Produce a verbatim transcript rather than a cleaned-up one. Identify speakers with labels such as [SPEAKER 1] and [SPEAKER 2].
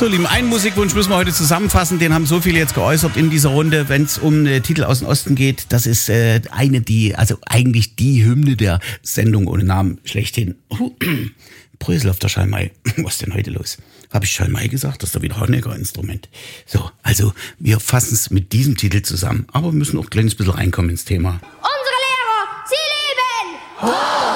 [SPEAKER 1] So, Lieben, einen Musikwunsch müssen wir heute zusammenfassen. Den haben so viele jetzt geäußert in dieser Runde, wenn es um äh, Titel aus dem Osten geht. Das ist äh, eine, die, also eigentlich die Hymne der Sendung ohne Namen schlechthin. Brösel auf der Schalmei. Was ist denn heute los? Habe ich Schalmei gesagt? Das ist doch wieder Honecker-Instrument. So, also wir fassen es mit diesem Titel zusammen. Aber wir müssen auch ein kleines bisschen reinkommen ins Thema.
[SPEAKER 2] Unsere Lehrer, sie leben!